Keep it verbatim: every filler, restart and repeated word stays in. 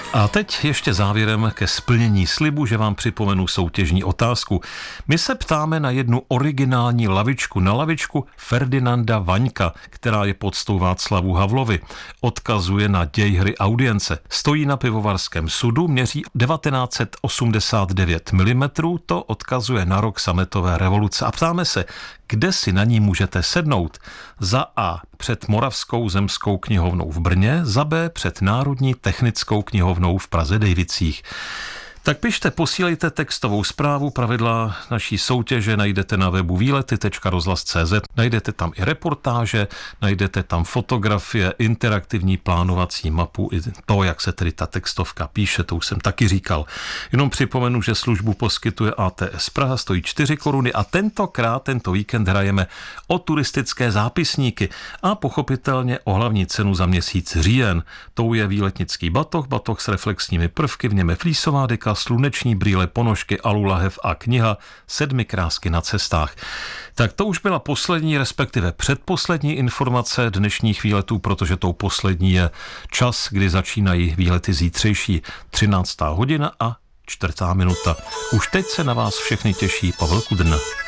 A teď ještě závěrem ke splnění slibu, že vám připomenu soutěžní otázku. My se ptáme na jednu originální lavičku, na lavičku Ferdinanda Vaňka, která je poctou Václavu Havlovi. Odkazuje na děj hry Audience. Stojí na pivovarském sudu, měří devatenáct set osmdesát devět milimetrů, to odkazuje na rok sametové revoluce. A ptáme se, kde si na ní můžete sednout? Za A před Moravskou zemskou knihovnou v Brně, za B před Národní technickou knihovnou v Praze Dejvicích. Tak pište, posílejte textovou zprávu, pravidla naší soutěže najdete na webu výlety tečka rozhlas tečka cé zet, najdete tam i reportáže, najdete tam fotografie, interaktivní plánovací mapu, i to, jak se tedy ta textovka píše, to už jsem taky říkal. Jenom připomenu, že službu poskytuje á té es Praha, stojí čtyři koruny a tentokrát, tento víkend hrajeme o turistické zápisníky a pochopitelně o hlavní cenu za měsíc říjen. Tou je výletnický batoh, batoh s reflexními prvky, v něm je flísová deka, sluneční brýle, ponožky, alulahev a kniha Sedmi krásky na cestách. Tak to už byla poslední, respektive předposlední informace dnešních výletů, protože tou poslední je čas, kdy začínají výlety zítřejší, třináctá hodina a čtvrtá minuta. Už teď se na vás všechny těší Pavel Kudrna.